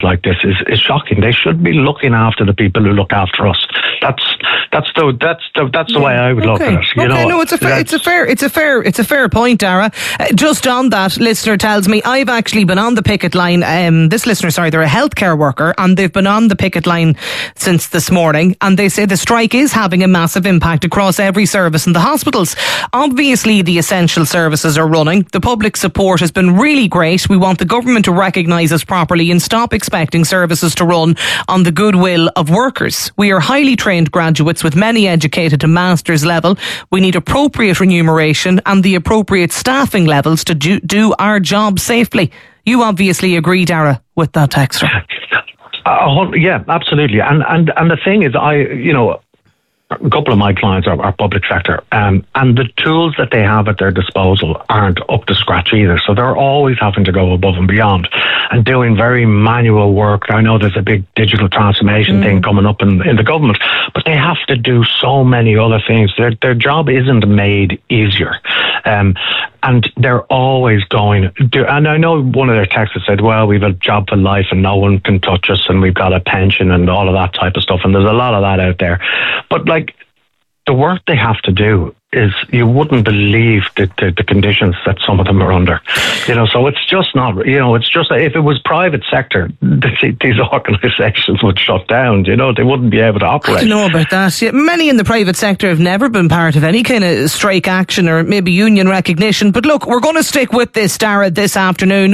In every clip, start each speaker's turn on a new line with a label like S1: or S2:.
S1: like this is shocking. They should be looking after the people who look after us. That's the way I would look at it.
S2: No, it's a fair point, Dara. Just on that, listener tells me I've actually been on the picket line. This listener, they're a healthcare worker, and they've been on the picket line since this morning, and they say the strike is having a massive impact across every service in the hospitals. Obviously, the essential services are running. The public support has been really great. We want the government to recognise us properly and stop expecting services to run on the goodwill of workers. We are highly trained graduates with many educated to master's level. We need appropriate remuneration and the appropriate staffing levels to do our job safely. You obviously agree, Dara, with that texter.
S1: Yeah, absolutely. And the thing is, a couple of my clients are public sector, and the tools that they have at their disposal aren't up to scratch either. So they're always having to go above and beyond and doing very manual work. I know there's a big digital transformation thing coming up in the government, but they have to do so many other things. Their job isn't made easier. And they're always going to, and I know one of their texts said, well, we've a job for life and no one can touch us and we've got a pension and all of that type of stuff. And there's a lot of that out there. But the work they have to do is, you wouldn't believe the conditions that some of them are under. So it's just not, it's just, if it was private sector, these organisations would shut down, they wouldn't be able to operate.
S2: I don't know about that. Yeah, many in the private sector have never been part of any kind of strike action or maybe union recognition. But look, we're going to stick with this, Dara, this afternoon.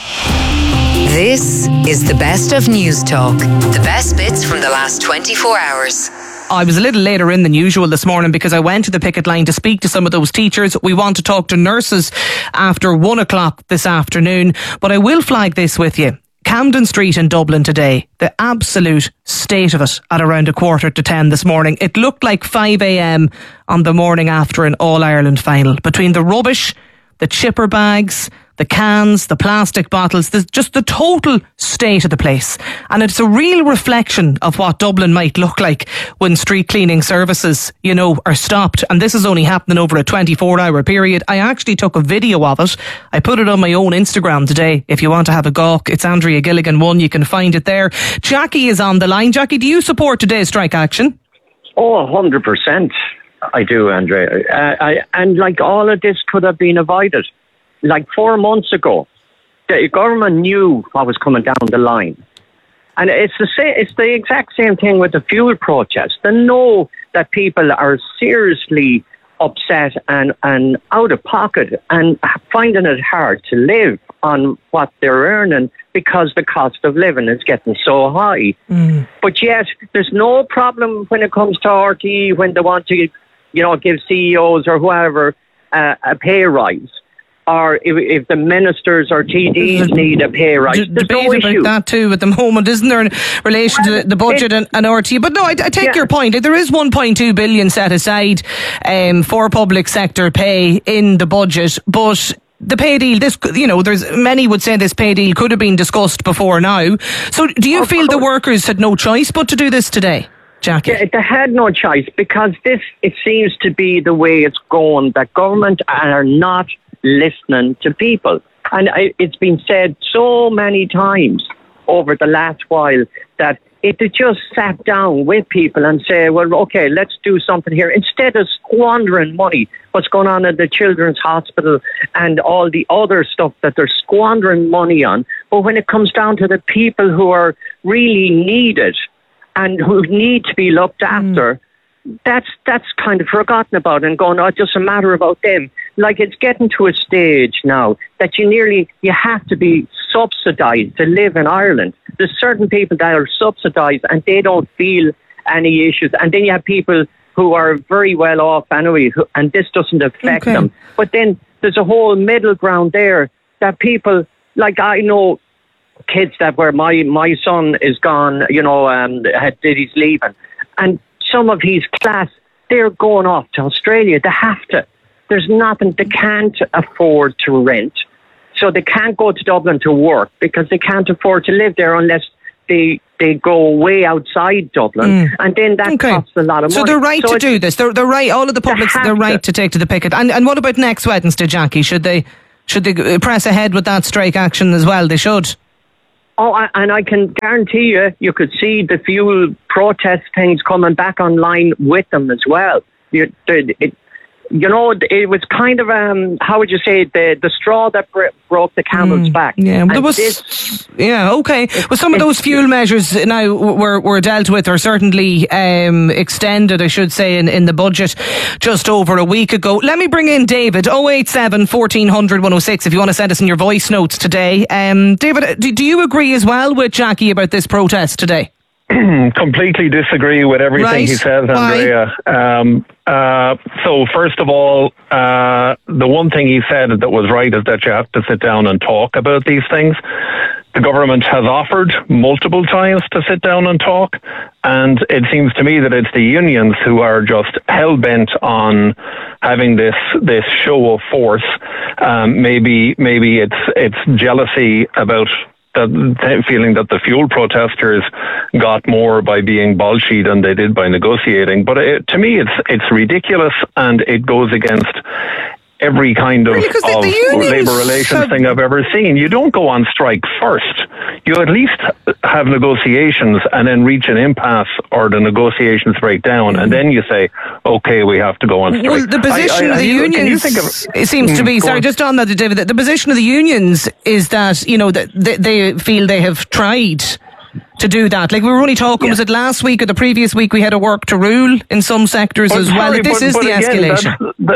S3: This is the best of News Talk. The best bits from the last 24 hours.
S2: I was a little later in than usual this morning because I went to the picket line to speak to some of those teachers. We want to talk to nurses after 1 o'clock this afternoon. But I will flag this with you. Camden Street in Dublin today, the absolute state of it at around 9:45 this morning. It looked like 5 a.m. on the morning after an All-Ireland final. Between the rubbish, the chipper bags, the cans, the plastic bottles, just the total state of the place. And it's a real reflection of what Dublin might look like when street cleaning services, are stopped. And this is only happening over a 24-hour period. I actually took a video of it. I put it on my own Instagram today. If you want to have a gawk, it's Andrea Gilligan 1. You can find it there. Jackie is on the line. Jackie, do you support today's strike action?
S4: Oh, 100%. I do, Andrea. And all of this could have been avoided. 4 months ago, the government knew what was coming down the line. And it's the exact same thing with the fuel protest. They know that people are seriously upset and out of pocket and finding it hard to live on what they're earning because the cost of living is getting so high. But yet, there's no problem when it comes to RTE when they want to, give CEOs or whoever a pay rise. Or if the ministers or TDs need a pay rise. There's
S2: debate
S4: no issue
S2: about that too at the moment, isn't there, in relation to the budget and RTE? But no, I take your point. There is 1.2 billion set aside for public sector pay in the budget, but the pay deal, there's many would say this pay deal could have been discussed before now. So do you feel the workers had no choice but to do this today, Jackie?
S4: Yeah, they had no choice because it seems to be the way it's going, that government are not listening to people. And it's been said so many times over the last while that if they just sat down with people and say, well, okay, let's do something here, instead of squandering money, what's going on at the Children's Hospital and all the other stuff that they're squandering money on. But when it comes down to the people who are really needed and who need to be looked after, that's kind of forgotten about and going, it doesn't matter about them. It's getting to a stage now that you have to be subsidised to live in Ireland. There's certain people that are subsidised and they don't feel any issues. And then you have people who are very well off anyway, and this doesn't affect them. But then there's a whole middle ground there that people, I know kids that where my son is gone, he's leaving. And some of his class, they're going off to Australia. They have to. There's nothing. They can't afford to rent. So they can't go to Dublin to work because they can't afford to live there unless they go way outside Dublin. And then that costs a lot of money.
S2: So they're right to do this. They're right. All of the publics, they're right to take to the picket. And what about next Wednesday, Jackie? Should they press ahead with that strike action as well? They should.
S4: And I can guarantee you could see the fuel protest things coming back online with them as well. It was kind of, how would you say, the straw that broke the camel's back.
S2: Yeah, there was, okay. Well, some of those fuel measures now were dealt with, or certainly extended, I should say, in the budget just over a week ago. Let me bring in David, 087 1400 106, if you want to send us in your voice notes today. David, do you agree as well with Jackie about this protest today?
S5: Completely disagree with everything he says, Andrea. So first of all, the one thing he said that was right is that you have to sit down and talk about these things. The government has offered multiple times to sit down and talk, and it seems to me that it's the unions who are just hell-bent on having this show of force. Maybe it's jealousy about the feeling that the fuel protesters got more by being bolshy than they did by negotiating. But to me, it's ridiculous, and it goes against every kind of labour relations thing I've ever seen. You don't go on strike first. You at least have negotiations and then reach an impasse, or the negotiations break down, and then you say, okay, we have to go on strike.
S2: Well, the position of the unions, it seems to be, sorry, just on that, David, the position of the unions is that, that they feel they have tried to do that. Like we were only talking, was it last week or the previous week, we had a work to rule in some sectors as well. This is the escalation.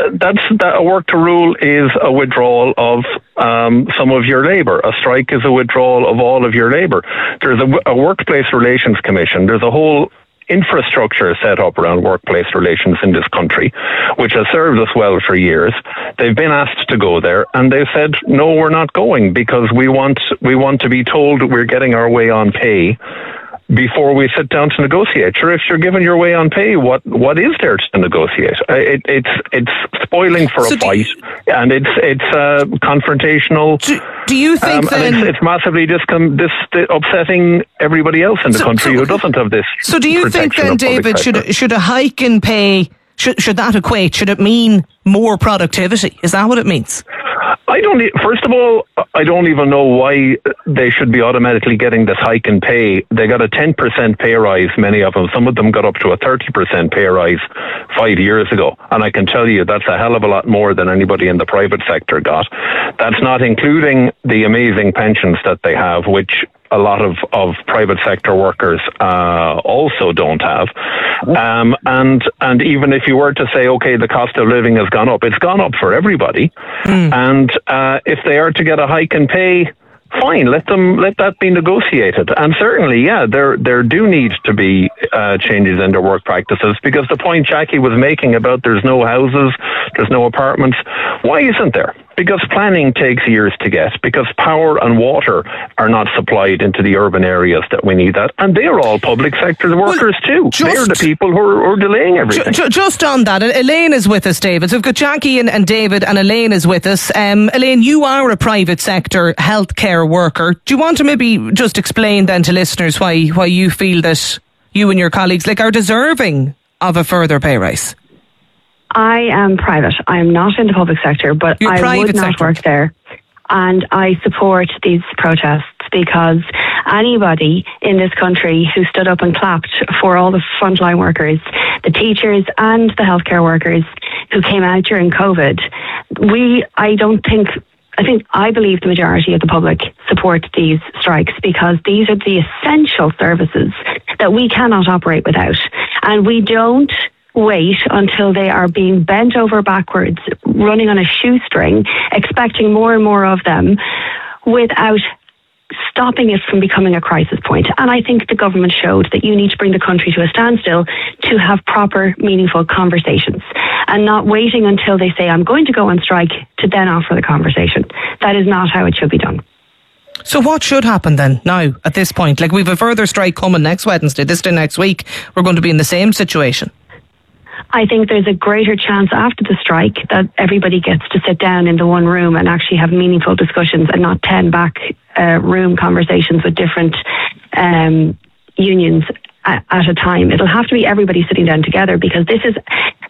S5: A work to rule is a withdrawal of some of your labour. A strike is a withdrawal of all of your labour. There's a workplace relations commission. There's a whole infrastructure set up around workplace relations in this country, which has served us well for years. They've been asked to go there, and they've said, no, we're not going, because we want to be told we're getting our way on pay before we sit down to negotiate. Sure, if you're given your way on pay, what is there to negotiate? It's spoiling for a fight, and it's confrontational.
S2: Do you think then
S5: it's massively upsetting everybody else in the country who doesn't have this?
S2: So do you think then, David, should a hike in pay, should that equate? Should it mean more productivity? Is that what it means?
S5: First of all, I don't even know why they should be automatically getting this hike in pay. They got a 10% pay rise, many of them. Some of them got up to a 30% pay rise 5 years ago. And I can tell you that's a hell of a lot more than anybody in the private sector got. That's not including the amazing pensions that they have, which a lot of private sector workers also don't have. And even if you were to say, okay, the cost of living has gone up, it's gone up for everybody. And if they are to get a hike in pay, fine, let that be negotiated. And certainly, there do need to be changes in their work practices, because the point Jackie was making about there's no houses, there's no apartments, why isn't there? Because planning takes years to get, because power and water are not supplied into the urban areas that we need that. And they're all public sector workers too. They're the people who are delaying everything.
S2: Just on that, Elaine is with us, David. So we've got Jackie and David, and Elaine is with us. Elaine, you are a private sector healthcare worker. Do you want to maybe just explain then to listeners why you feel that you and your colleagues are deserving of a further pay rise?
S6: I am private. I am not in the public sector, but I would not work there. And I support these protests because anybody in this country who stood up and clapped for all the frontline workers, the teachers and the healthcare workers who came out during COVID, I believe the majority of the public support these strikes, because these are the essential services that we cannot operate without. And we don't wait until they are being bent over backwards, running on a shoestring, expecting more and more of them, without stopping it from becoming a crisis point. And I think the government showed that you need to bring the country to a standstill to have proper, meaningful conversations, and not waiting until they say, I'm going to go on strike, to then offer the conversation. That is not how it should be done.
S2: So what should happen then now at this point? We've a further strike coming next Wednesday, this day next week. We're going to be in the same situation.
S6: I think there's a greater chance after the strike that everybody gets to sit down in the one room and actually have meaningful discussions, and not 10 back room conversations with different unions at a time. It'll have to be everybody sitting down together, because this is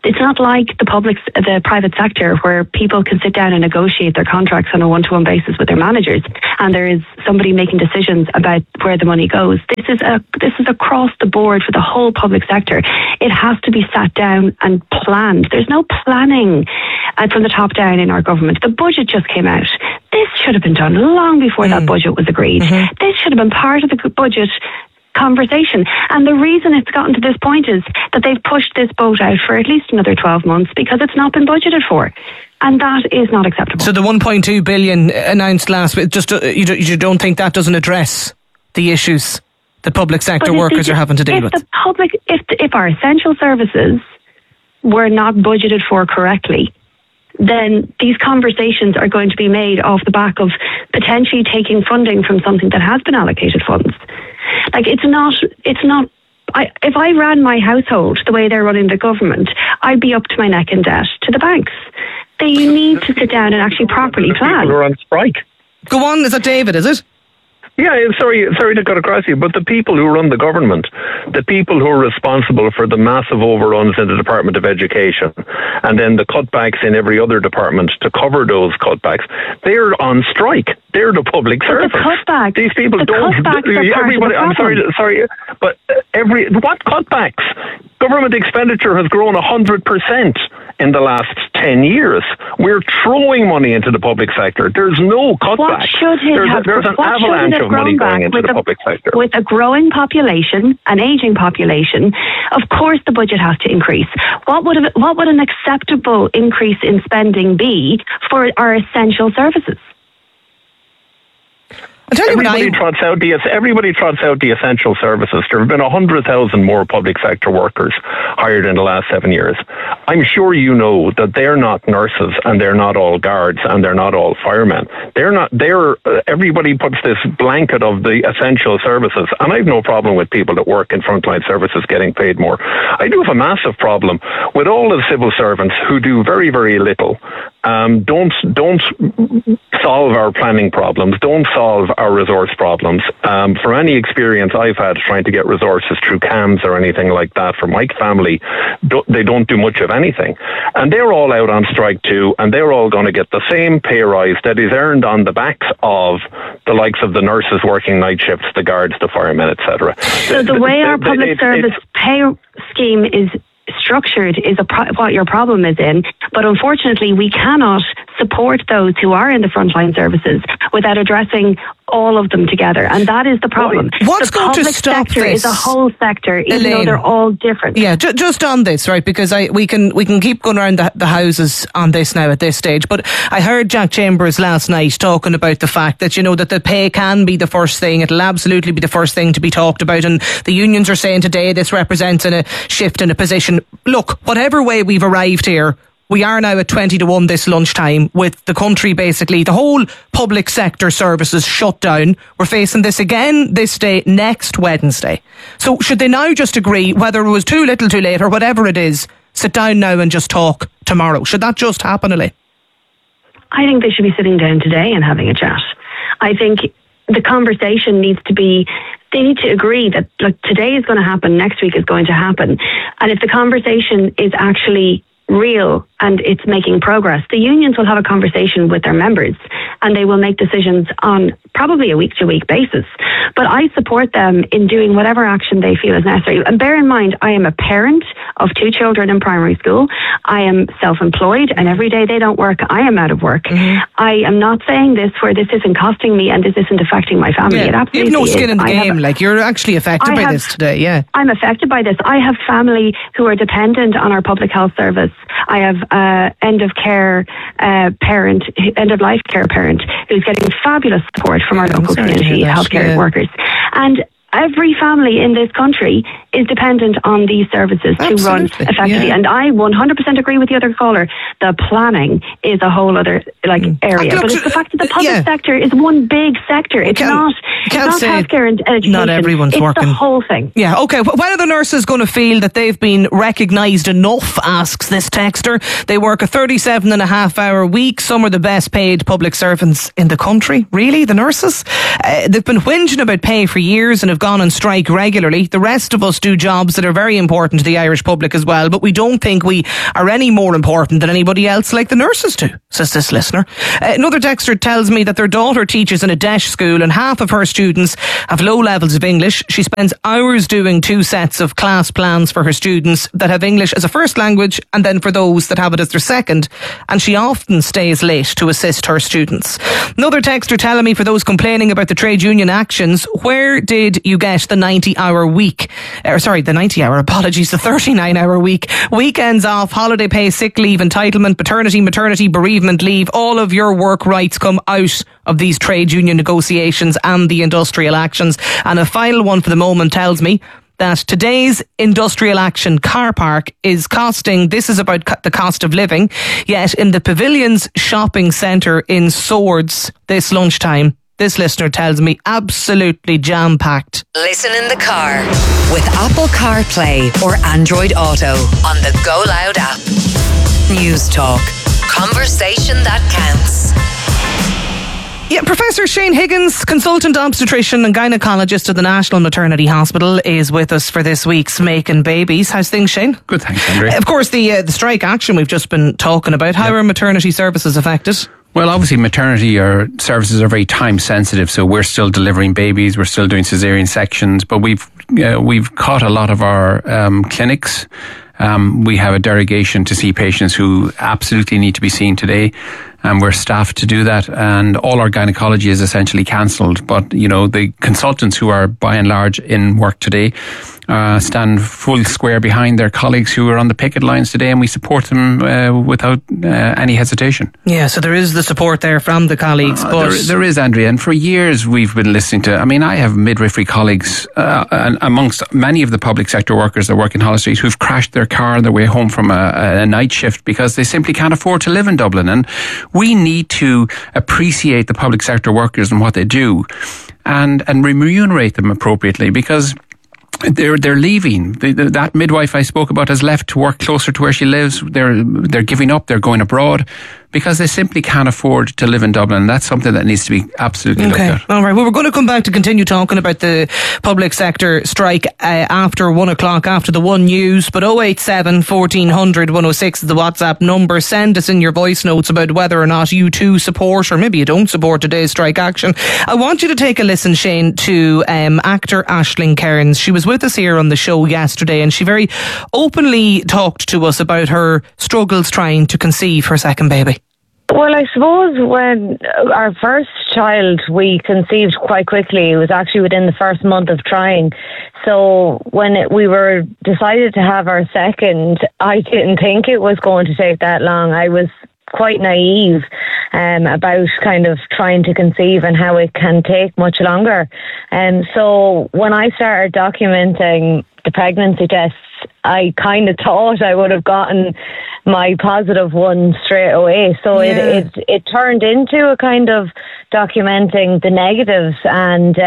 S6: It's not like the private sector where people can sit down and negotiate their contracts on a one-to-one basis with their managers, and there is somebody making decisions about where the money goes. This is across the board for the whole public sector. It has to be sat down and planned. There's no planning from the top down in our government. The budget just came out. This should have been done long before that budget was agreed. This should have been part of the budget conversation. And the reason it's gotten to this point is that they've pushed this boat out for at least another 12 months because it's not been budgeted for. And that is not acceptable. So
S2: the 1.2 billion announced last week, just you don't think that doesn't address the issues that public sector workers are having to deal with?
S6: If our essential services were not budgeted for correctly, then these conversations are going to be made off the back of potentially taking funding from something that has been allocated funds. Like, it's not. If I ran my household the way they're running the government, I'd be up to my neck in debt to the banks. They need to sit down and actually properly plan.
S5: People are on strike.
S2: Go on, is that David, is it?
S5: Yeah, sorry to cut across you, but the people who run the government, the people who are responsible for the massive overruns in the Department of Education, and then the cutbacks in every other department to cover those cutbacks, they're on strike. They're the public servants. These people don't. Everybody, I'm sorry, but what cutbacks? Government expenditure has grown 100% in the last 10 years. We're throwing money into the public sector. There's no cutback. There's an avalanche of money going into the public sector.
S6: With a growing population, an aging population, of course the budget has to increase. What would an acceptable increase in spending be for our essential services?
S5: Everybody trots out the essential services. There have been 100,000 more public sector workers hired in the last 7 years. I'm sure you know that they're not nurses, and they're not all guards, and they're not all firemen. Everybody puts this blanket of the essential services, and I have no problem with people that work in frontline services getting paid more. I do have a massive problem with all the civil servants who do very, very little. Don't solve our planning problems. Don't solve our resource problems. For any experience I've had trying to get resources through CAMS or anything like that for my family, they don't do much of anything. And they're all out on strike too, and they're all going to get the same pay rise that is earned on the backs of the likes of the nurses working night shifts, the guards, the firemen, etc.
S6: So the way our public service pay scheme is structured is what your problem is in, but unfortunately we cannot support those who are in the frontline services without addressing all of them together, and that is the problem.
S2: What's going to stop this?
S6: The public sector is a whole sector, even though they're all different.
S2: Yeah, just on this, right? Because we can keep going around the houses on this now at this stage. But I heard Jack Chambers last night talking about the fact that that the pay can be the first thing. It'll absolutely be the first thing to be talked about. And the unions are saying today this represents a shift in a position. Look, whatever way we've arrived here, we are now at 20-1 this lunchtime, with the country basically, the whole public sector services shut down. We're facing this again this day, next Wednesday. So should they now just agree, whether it was too little too late or whatever it is, sit down now and just talk tomorrow? Should that just happen, Elaine?
S6: I think they should be sitting down today and having a chat. I think the conversation needs to be, they need to agree that today is going to happen, next week is going to happen. And if the conversation is actually real and it's making progress, the unions will have a conversation with their members and they will make decisions on probably a week-to-week basis. But I support them in doing whatever action they feel is necessary. And bear in mind, I am a parent of 2 children in primary school. I am self-employed, and every day they don't work, I am out of work. Mm-hmm. I am not saying this where this isn't costing me and this isn't affecting my family.
S2: Yeah.
S6: It absolutely
S2: you have no skin in the game. You're actually affected by this today. Yeah, I'm
S6: affected by this. I have family who are dependent on our public health service. I have end of life care parent who's getting fabulous support from our local community healthcare workers. And every family in this country is dependent on these services to run effectively. Yeah. And I 100% agree with the other caller. The planning is a whole other area. But it's the fact that the public sector is one big sector. It's not healthcare and education.
S2: Not everyone's working.
S6: It's the whole thing.
S2: Yeah, okay. When are the nurses going to feel that they've been recognised enough, asks this texter. They work a 37.5-hour week. Some are the best paid public servants in the country. Really? The nurses? They've been whinging about pay for years and have gone on strike regularly. The rest of us do jobs that are very important to the Irish public as well, but we don't think we are any more important than anybody else like the nurses do, says this listener. Another texter tells me that their daughter teaches in a DEIS school and half of her students have low levels of English. She spends hours doing 2 sets of class plans for her students that have English as a first language and then for those that have it as their second, and she often stays late to assist her students. Another texter telling me, for those complaining about the trade union actions, where did you get the 90-hour week? The 39-hour week, weekends off, holiday pay, sick leave, entitlement, paternity, maternity, bereavement leave. All of your work rights come out of these trade union negotiations and the industrial actions. And a final one for the moment tells me that today's industrial action car park is costing, this is about the cost of living, yet in the Pavilions shopping centre in Swords this lunchtime, this listener tells me, absolutely jam-packed.
S3: Listen in the car with Apple CarPlay or Android Auto on the Go Loud app. News Talk. Conversation that counts.
S2: Yeah, Professor Shane Higgins, consultant obstetrician and gynaecologist at the National Maternity Hospital, is with us for this week's Making Babies. How's things, Shane?
S7: Good, thanks, Andrew.
S2: Of course, the strike action we've just been talking about. How are maternity services affected?
S7: Well, obviously, maternity services are very time sensitive, so we're still delivering babies, we're still doing caesarean sections, but we've cut a lot of our clinics. We have a derogation to see patients who absolutely need to be seen today, and we're staffed to do that, and all our gynecology is essentially cancelled. But, the consultants who are by and large in work today stand full square behind their colleagues who are on the picket lines today, and we support them without any hesitation.
S2: Yeah, so there is the support there from the colleagues. But
S7: there is, Andrea, and for years we've been listening to, I have midwifery colleagues and amongst many of the public sector workers that work in Holles Street who've crashed their car on their way home from a night shift because they simply can't afford to live in Dublin. And we need to appreciate the public sector workers and what they do and remunerate them appropriately, because they're leaving. That midwife I spoke about has left to work closer to where she lives. They're giving up. They're going abroad because they simply can't afford to live in Dublin. That's something that needs to be absolutely looked at. All
S2: right. Well, we're going to come back to continue talking about the public sector strike after 1 o'clock, after the One News. But 087 1400 106 is the WhatsApp number. Send us in your voice notes about whether or not you too support, or maybe you don't support today's strike action. I want you to take a listen, Shane, to actor Aisling Cairns. She was with us here on the show yesterday, and she very openly talked to us about her struggles trying to conceive her second baby.
S8: Well, I suppose when our first child we conceived quite quickly. It was actually within the first month of trying. So when we were decided to have our second, I didn't think it was going to take that long. I was quite naive about kind of trying to conceive and how it can take much longer. And so when I started documenting the pregnancy tests, I kind of thought I would have gotten my positive one straight away. So it turned into a kind of documenting the negatives, and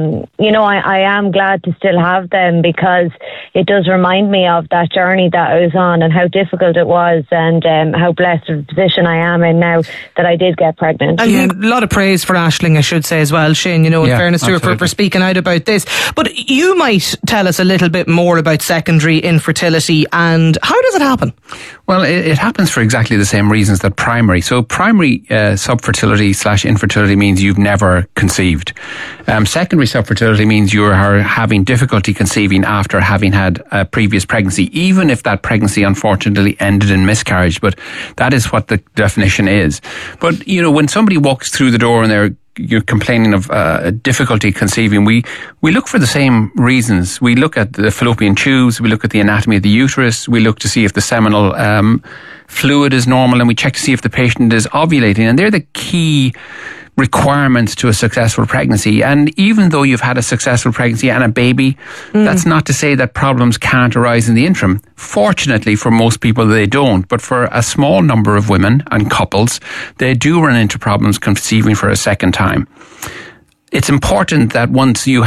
S8: I am glad to still have them, because it does remind me of that journey that I was on and how difficult it was, and how blessed of a position I am in now that I did get pregnant.
S2: And a lot of praise for Aisling, I should say as well, Shane, in fairness to her for speaking out about this. But you might tell us a little bit more about secondary infertility, and how does it happen?
S7: Well, it happens for exactly the same reasons that primary. So primary subfertility / infertility means you've never conceived. Secondary subfertility means you are having difficulty conceiving after having had a previous pregnancy, even if that pregnancy unfortunately ended in miscarriage. But that is what the definition is. But, when somebody walks through the door and you're complaining of difficulty conceiving, we look for the same reasons. We look at the fallopian tubes, we look at the anatomy of the uterus, we look to see if the seminal fluid is normal, and we check to see if the patient is ovulating. And they're the key requirements to a successful pregnancy. And even though you've had a successful pregnancy and a baby, that's not to say that problems can't arise in the interim. Fortunately for most people they don't, but for a small number of women and couples, they do run into problems conceiving for a second time. It's important that once you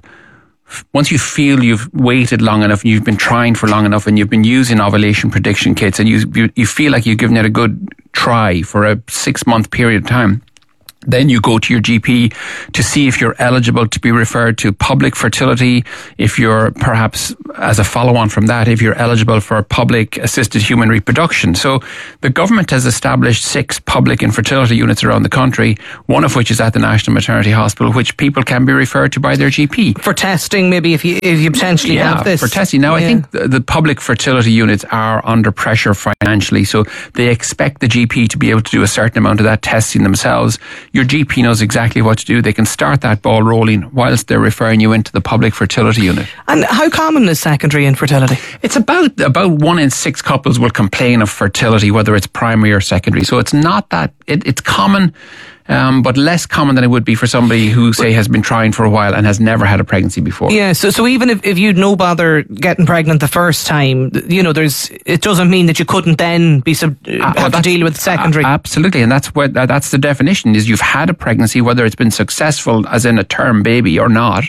S7: feel you've waited long enough, and you've been trying for long enough, and you've been using ovulation prediction kits, and you feel like you've given it a good try for a 6-month period of time, Then you go to your GP to see if you're eligible to be referred to public fertility, if you're perhaps, as a follow-on from that, if you're eligible for public assisted human reproduction. So the government has established 6 public infertility units around the country, one of which is at the National Maternity Hospital, which people can be referred to by their GP.
S2: For testing, maybe, if you potentially have this.
S7: For testing. Now, I think the public fertility units are under pressure financially, so they expect the GP to be able to do a certain amount of that testing themselves. Your GP knows exactly what to do. They can start that ball rolling whilst they're referring you into the public fertility unit.
S2: And how common is secondary infertility?
S7: It's about 1 in 6 couples will complain of fertility, whether it's primary or secondary. So it's not that, it's common, but less common than it would be for somebody who, say, has been trying for a while and has never had a pregnancy before.
S2: Yeah, so even if you'd no bother getting pregnant the first time, it doesn't mean that you couldn't then have to deal with secondary.
S7: Absolutely, and that's the definition, is you've had a pregnancy, whether it's been successful as in a term baby or not.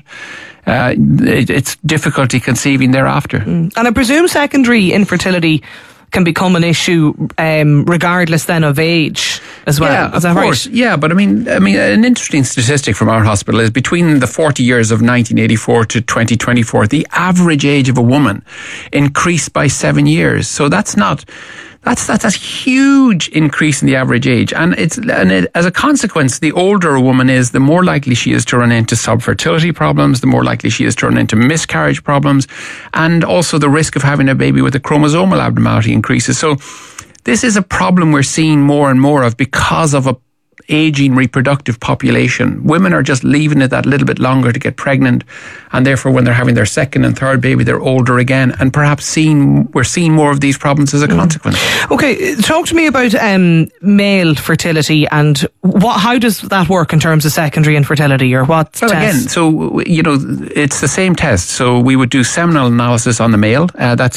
S7: It's difficulty conceiving thereafter.
S2: And I presume secondary infertility can become an issue regardless then of age as well.
S7: Yeah,
S2: is that
S7: of course.
S2: Right?
S7: Yeah, but I mean, an interesting statistic from our hospital is between the 40 years of 1984 to 2024, the average age of a woman increased by 7 years. So that's a huge increase in the average age. And as a consequence, the older a woman is, the more likely she is to run into subfertility problems, the more likely she is to run into miscarriage problems, and also the risk of having a baby with a chromosomal abnormality increases. So this is a problem we're seeing more and more of because of a aging reproductive population. Women are just leaving it that little bit longer to get pregnant, and therefore when they're having their second and third baby, they're older again, and perhaps we're seeing more of these problems as a consequence.
S2: Okay, talk to me about male fertility and how does that work in terms of secondary infertility, or what
S7: Well,
S2: tests?
S7: again, so, it's the same test. So we would do seminal analysis on the male. That's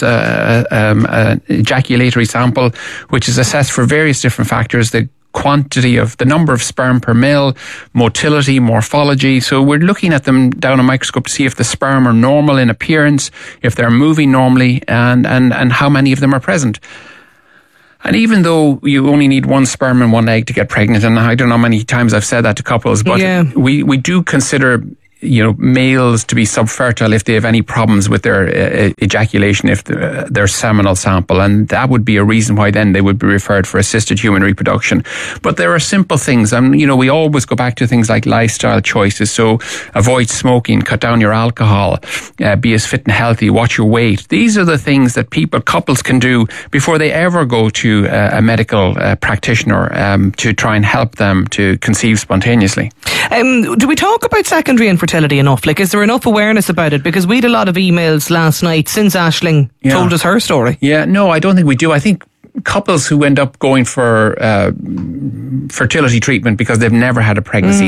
S7: a ejaculatory sample, which is assessed for various different factors, the quantity of the number of sperm per mil, motility, morphology. So we're looking at them down a microscope to see if the sperm are normal in appearance, if they're moving normally, and how many of them are present. And even though you only need 1 sperm and 1 egg to get pregnant, and I don't know how many times I've said that to couples, but we do consider males to be subfertile if they have any problems with their ejaculation, if their seminal sample, and that would be a reason why then they would be referred for assisted human reproduction. But there are simple things, and we always go back to things like lifestyle choices. So avoid smoking, cut down your alcohol, be as fit and healthy, watch your weight. These are the things that couples can do before they ever go to a medical practitioner to try and help them to conceive spontaneously.
S2: Do we talk about secondary infertility enough? Like, is there enough awareness about it? Because we had a lot of emails last night since Aisling told us her story. Yeah,
S7: no, I don't think we do. I think couples who end up going for fertility treatment because they've never had a pregnancy,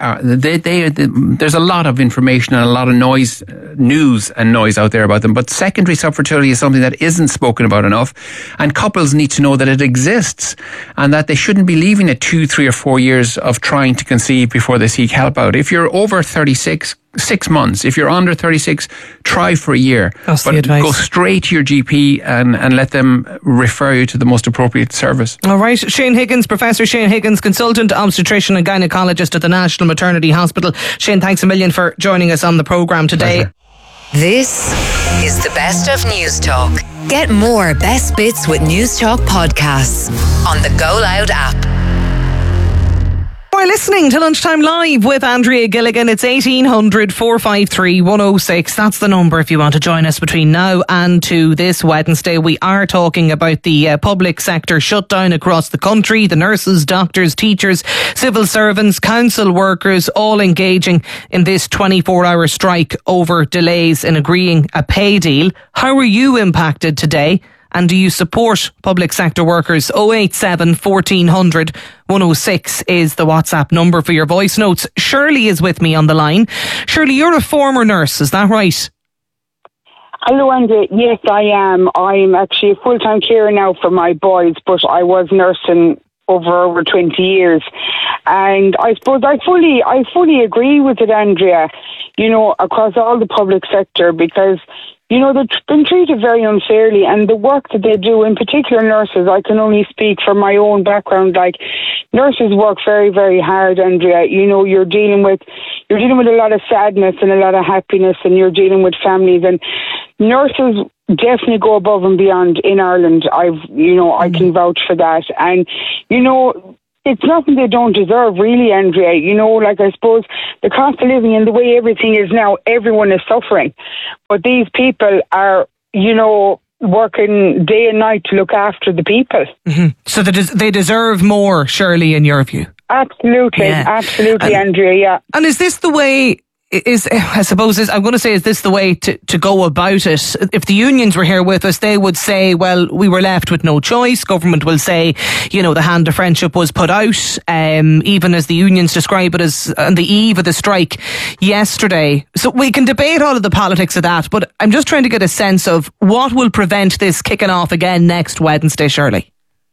S7: there's a lot of information and a lot of news and noise out there about them. But secondary subfertility is something that isn't spoken about enough, and couples need to know that it exists and that they shouldn't be leaving it 2, 3 or 4 years of trying to conceive before they seek help out. If you're over 36, 6 months. If you're under 36, try for a year.
S2: That's the advice.
S7: Go straight to your GP and let them refer you to the most appropriate service.
S2: All right. Shane Higgins, Professor Shane Higgins, consultant obstetrician and gynaecologist at the National Maternity Hospital. Shane, thanks a million for joining us on the programme today.
S7: Pleasure.
S3: This is the best of News Talk. Get more best bits with News Talk podcasts on the Go Loud app.
S2: We're listening to Lunchtime Live with Andrea Gilligan. It's 1800 453 106. That's the number if you want to join us between now and to this Wednesday. We are talking about the public sector shutdown across the country. The nurses, doctors, teachers, civil servants, council workers all engaging in this 24-hour strike over delays in agreeing a pay deal. How are you impacted today? And do you support public sector workers? 087 1400 106 is the WhatsApp number for your voice notes. Shirley is with me on the line. Shirley, you're a former nurse, is that right?
S9: Hello, Andrea. Yes, I am. I'm actually a full-time carer now for my boys, but I was nursing over 20 years. And I suppose I fully agree with it, Andrea, across all the public sector, because you know, they've been treated very unfairly, and the work that they do, in particular nurses, I can only speak from my own background. Like, nurses work very, very hard, Andrea. You know, you're dealing with a lot of sadness and a lot of happiness, and you're dealing with families, and nurses definitely go above and beyond in Ireland. I can vouch for that. And, you know, it's nothing they don't deserve, really, Andrea. You know, like, I suppose the cost of living and the way everything is now, everyone is suffering. But these people are, you know, working day and night to look after the people.
S2: Mm-hmm. So they deserve more, surely, in your view?
S9: Absolutely, absolutely, Andrea, yeah.
S2: And is this the way... is this the way to go about it? If the unions were here with us, they would say, well, we were left with no choice. Government will say, you know, the hand of friendship was put out, even as the unions describe it as on the eve of the strike yesterday. So we can debate all of the politics of that, but I'm just trying to get a sense of what will prevent this kicking off again next Wednesday, Shirley.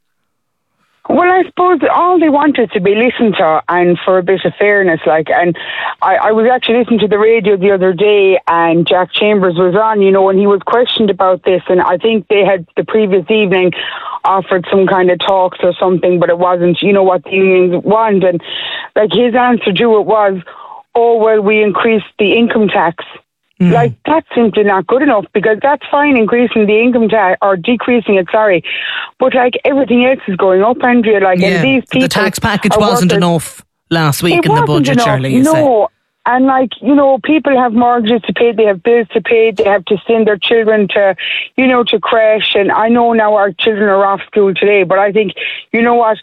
S9: Well, I suppose all they want is to be listened to, and for a bit of fairness, like, and I was actually listening to the radio the other day, and Jack Chambers was on, you know, and he was questioned about this, and I think they had the previous evening offered some kind of talks or something, but it wasn't, you know, what the unions want, and like, his answer to it was, oh, well, we increased the income tax. Like, that's simply not good enough, because that's fine, increasing the income tax, or decreasing it, sorry. But, like, everything else is going up, Andrea. Like, and these people,
S2: the tax package wasn't enough last week in the budget, Shirley, you say.
S9: And, like, you know, people have mortgages to pay, they have bills to pay, they have to send their children to, you know, to creche. And I know now our children are off school today, but I think, you know what,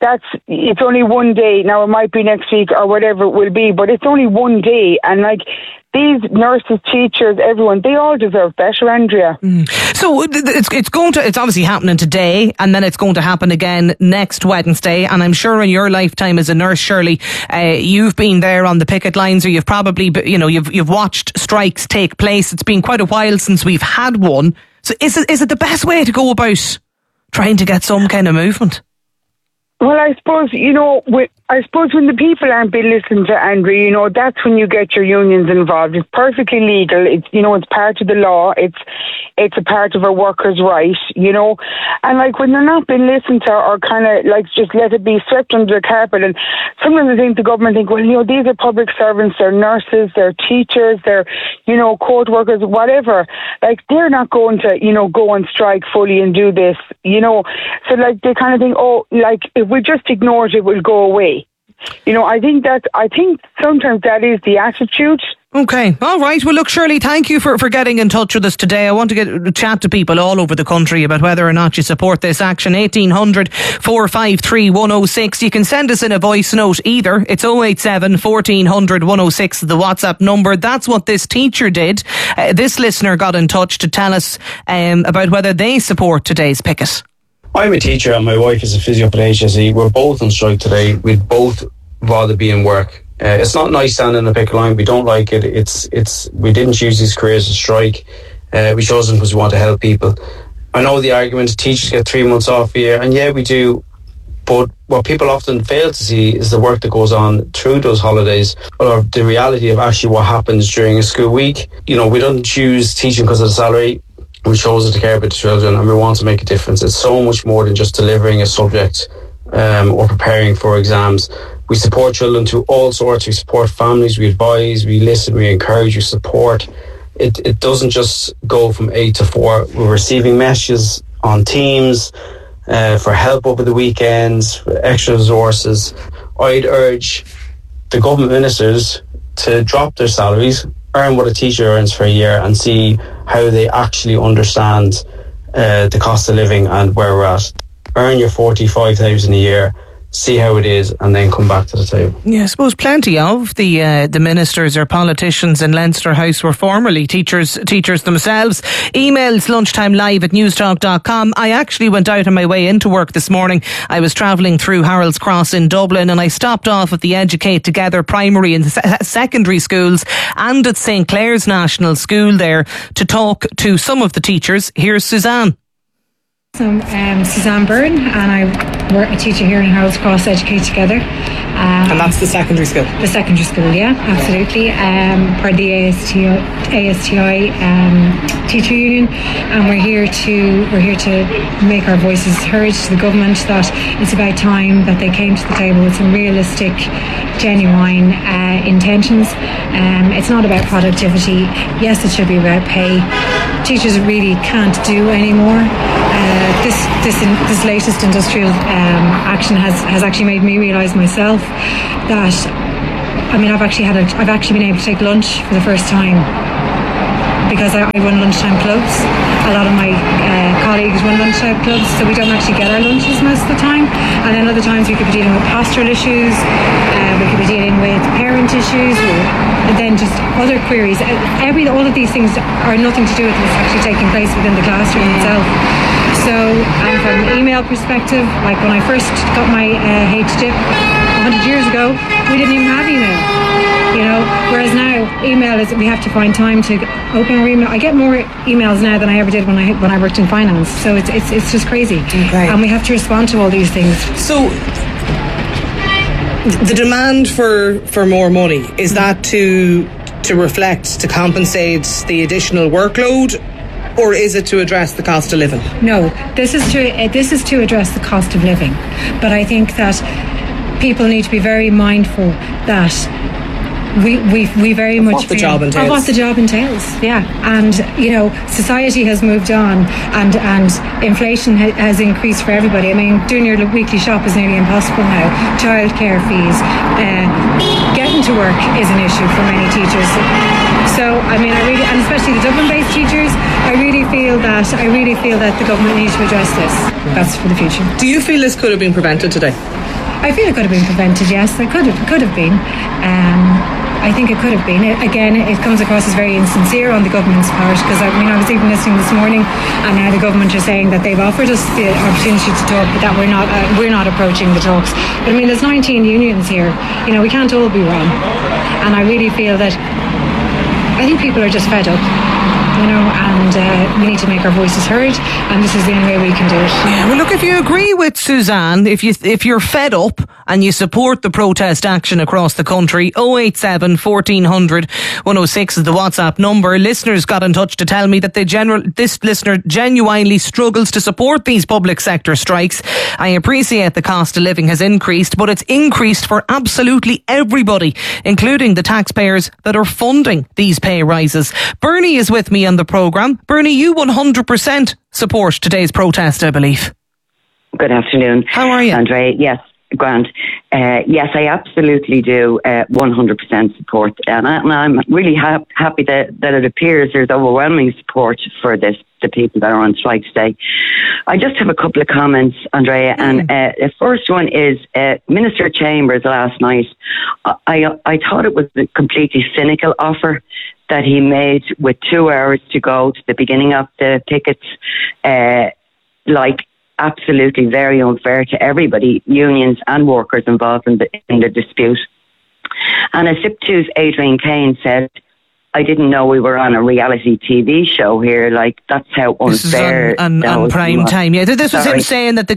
S9: it's only one day. Now, it might be next week or whatever it will be, but it's only one day. And, like, these nurses, teachers, everyone, they all deserve better, Andrea.
S2: So it's obviously happening today, and then it's going to happen again next Wednesday. And I'm sure in your lifetime as a nurse, Shirley, you've been there on the picket lines, or you've probably, you know, you've watched strikes take place. It's been quite a while since we've had one. So is it the best way to go about trying to get some kind of movement?
S9: Well, I suppose, you know, when the people aren't being listened to, Andrea, you know, that's when you get your unions involved. It's perfectly legal. It's, you know, it's part of the law. It's a part of a worker's right, you know. And, like, when they're not being listened to, or kind of, like, just let it be swept under the carpet, and sometimes I think the government think, well, you know, these are public servants, they're nurses, they're teachers, they're, you know, court workers, whatever. Like, they're not going to, you know, go on strike fully and do this, you know. So, like, they kind of think, oh, like, if we just ignore it, it will go away. You know, I think sometimes that is the attitude.
S2: Okay, all right. Well, look, Shirley, thank you for getting in touch with us today. I want to chat to people all over the country about whether or not you support this action. 1800 453 106. You can send us in a voice note either. It's 087 1400 106, the WhatsApp number. That's what this teacher did. This listener got in touch to tell us about whether they support today's picket.
S10: I'm a teacher and my wife is a physio at HSE. We're both on strike today. We'd both rather be in work. It's not nice standing in a picket line. We don't like it. We didn't choose these careers to strike. We chose them because we want to help people. I know the argument, teachers get 3 months off a year, and yeah, we do. But what people often fail to see is the work that goes on through those holidays, or the reality of actually what happens during a school week. You know, we don't choose teaching because of the salary. We chose it to care about the children, and we want to make a difference. It's so much more than just delivering a subject or preparing for exams. We support children to all sorts. We support families, we advise, we listen, we encourage, we support. It doesn't just go from 8 to 4. We're receiving messages on Teams for help over the weekends, for extra resources. I'd urge the government ministers to drop their salaries, earn what a teacher earns for a year, and see how they actually understand the cost of living and where we're at. Earn your 45,000 a year, see how it is, and then come back to the table.
S2: Yeah, I suppose plenty of the ministers or politicians in Leinster House were formerly teachers themselves. Emails lunchtimelive@newstalk.com. I actually went out on my way into work this morning. I was travelling through Harold's Cross in Dublin, and I stopped off at the Educate Together primary and secondary schools and at St. Clair's National School there to talk to some of the teachers. Here's Suzanne.
S11: I'm Suzanne Byrne, and I we're a teacher here in Harold's Cross Educate Together.
S2: And that's the secondary school?
S11: The secondary school, yeah, absolutely. Part of the ASTI teacher union, and we're here to make our voices heard to the government that it's about time that they came to the table with some realistic, genuine intentions. It's not about productivity. Yes, it should be about pay. Teachers really can't do anymore. This latest industrial action has actually made me realise myself that I've actually been able to take lunch for the first time because I run lunchtime clubs. A lot of my colleagues run lunchtime clubs, so we don't actually get our lunches most of the time. And then other times we could be dealing with pastoral issues, we could be dealing with parent issues, and then just other queries. All of these things are nothing to do with what's actually taking place within the classroom itself. So from an email perspective, like when I first got my HDIP 100 years ago, we didn't even have email. Whereas now email is, we have to find time to open our email. I get more emails now than I ever did when I worked in finance. So it's just crazy. Okay. And we have to respond to all these things.
S2: So the demand for more money, is that to reflect, to compensate the additional workload, or is it to address the cost of living?
S11: No, this is to address the cost of living. But I think that people need to be very mindful that we very much
S2: what the job entails.
S11: Of what the job entails, yeah. And society has moved on, and inflation has increased for everybody. Doing your weekly shop is nearly impossible now. Childcare fees, getting to work is an issue for many teachers. So I really, and especially the Dublin-based teachers, I really feel that the government needs to address this. That's for the future.
S2: Do you feel this could have been prevented today?
S11: I feel it could have been prevented, yes. It could have been. I think it could have been. Again, it comes across as very insincere on the government's part, because I was even listening this morning, and now the government are saying that they've offered us the opportunity to talk, but that we're not approaching the talks. But there's 19 unions here. We can't all be wrong. And I really feel that I think people are just fed up. And we need to make our voices heard, and this is the only way we can do it.
S2: Yeah, well, look, if you agree with Suzanne, if you're fed up and you support the protest action across the country, 087 1400 106 is the WhatsApp number. Listeners got in touch to tell me that this listener genuinely struggles to support these public sector strikes. I appreciate the cost of living has increased, but it's increased for absolutely everybody, including the taxpayers that are funding these pay rises. Bernie is with me on the programme. Bernie, you 100% support today's protest, I believe.
S12: Good afternoon.
S2: How are you?
S12: Andre, yes, grand. Yes, I absolutely do 100% support. And I'm really happy that it appears there's overwhelming support for this, the people that are on strike today. I just have a couple of comments, Andrea. And the first one is Minister Chambers last night. I thought it was a completely cynical offer that he made with 2 hours to go to the beginning of the pickets. Absolutely very unfair to everybody, unions and workers involved in the dispute. And as SIP2's Adrian Kane said, I didn't know we were on a reality TV show here. That's how unfair.
S2: This is on prime time. Yeah, this was him saying that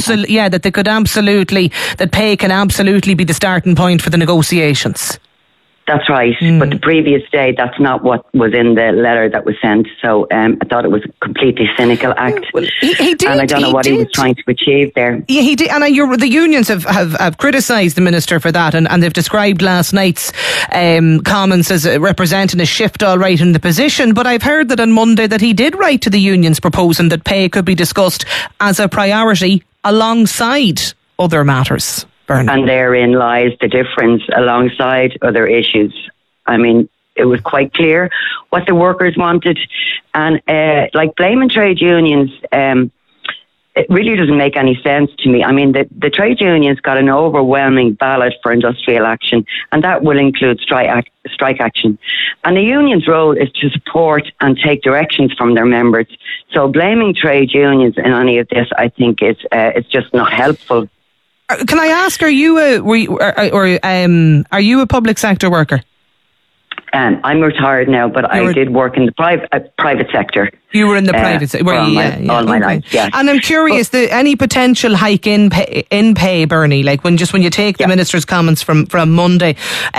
S2: that pay can absolutely be the starting point for the negotiations.
S12: That's right. But the previous day, that's not what was in the letter that was sent. So I thought it was a completely cynical act.
S2: Well, he did.
S12: And I don't know what he was trying to achieve there.
S2: Yeah, he did. And the unions have criticised the minister for that. And they've described last night's comments as representing a shift all right in the position. But I've heard that on Monday that he did write to the unions proposing that pay could be discussed as a priority alongside other matters. Bernie. And
S12: therein lies the difference alongside other issues. It was quite clear what the workers wanted. And blaming trade unions, it really doesn't make any sense to me. The trade unions got an overwhelming ballot for industrial action, and that will include strike action. And the union's role is to support and take directions from their members. So blaming trade unions in any of this, I think, is just not helpful.
S2: Can I ask, are you a public sector worker?
S12: I'm retired now, but I did work in the private sector.
S2: You were in the private sector,
S12: all my life. Yes.
S2: And I'm curious, any potential hike in pay, Bernie? Like when you take the minister's comments from Monday,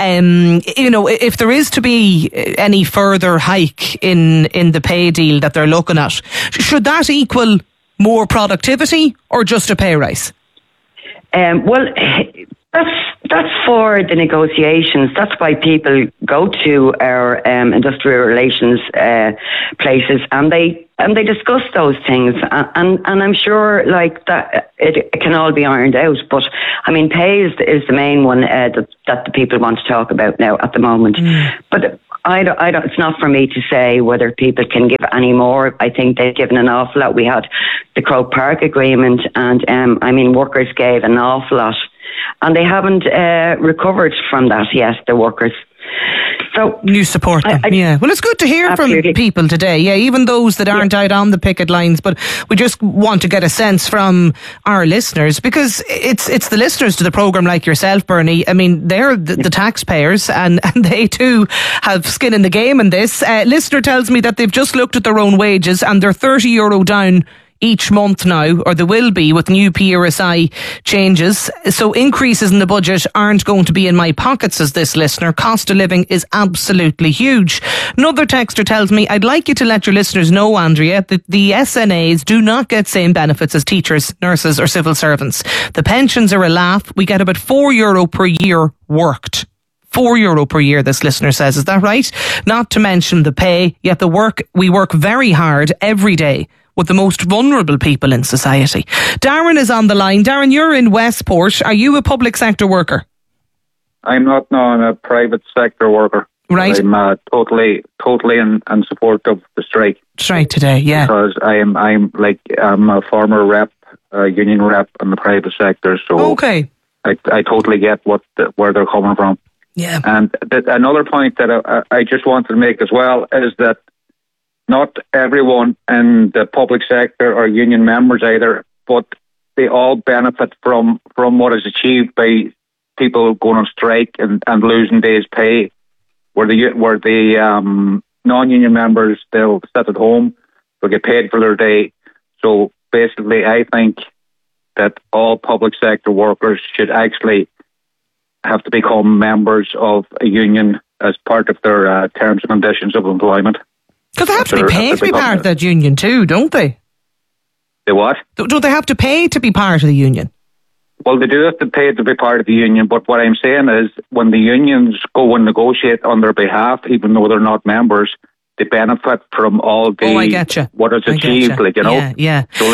S2: if there is to be any further hike in the pay deal that they're looking at, should that equal more productivity or just a pay rise?
S12: Well, that's for the negotiations. That's why people go to our industrial relations places, and they discuss those things. And I'm sure like that it can all be ironed out. But I mean, pay is the main one that the people want to talk about now at the moment. But I don't. It's not for me to say whether people can give any more. I think they've given an awful lot. We had the Croke Park Agreement, and workers gave an awful lot, and they haven't recovered from that yet, the workers. So
S2: you support them, yeah. Well, it's good to hear from people today, yeah, even those that aren't out on the picket lines, but we just want to get a sense from our listeners, because it's the listeners to the programme like yourself, Bernie. I mean, they're the taxpayers, and they too have skin in the game in this. Listener tells me that they've just looked at their own wages and they're €30 down each month now, or there will be with new PRSI changes. So increases in the budget aren't going to be in my pocket, says this listener. Cost of living is absolutely huge. Another texter tells me, I'd like you to let your listeners know, Andrea, that the SNAs do not get same benefits as teachers, nurses or civil servants. The pensions are a laugh. We get about €4 per year worked. €4 per year, this listener says. Is that right? Not to mention the pay, yet we work very hard every day with the most vulnerable people in society. Darren is on the line. Darren, you're in Westport. Are you a public sector worker?
S13: I'm not, no, I'm a private sector worker.
S2: Right.
S13: I'm totally in support of the strike.
S2: Strike today, yeah.
S13: Because I'm a former rep, union rep in the private sector, so
S2: okay.
S13: I totally get where they're coming from.
S2: Yeah.
S13: And another point that I just wanted to make as well is that not everyone in the public sector are union members either, but they all benefit from what is achieved by people going on strike and losing days' pay. Where the non-union members, they'll sit at home, they'll get paid for their day. So basically, I think that all public sector workers should actually have to become members of a union as part of their terms and conditions of employment.
S2: Because they have to be paid to be part of that union too, don't they?
S13: They what?
S2: Don't they have to pay to be part of the union?
S13: Well, they do have to pay to be part of the union, but what I'm saying is when the unions go and negotiate on their behalf, even though they're not members, they benefit from all the what is achieved, like, you know.
S2: Yeah.
S13: So